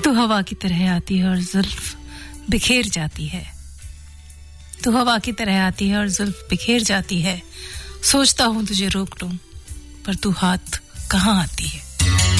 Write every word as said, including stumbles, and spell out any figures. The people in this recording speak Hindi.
तू हवा की तरह आती है और जुल्फ बिखेर जाती है तू हवा की तरह आती है और जुल्फ बिखेर जाती है सोचता हूं तुझे रोक लूं पर तू हाथ कहां आती है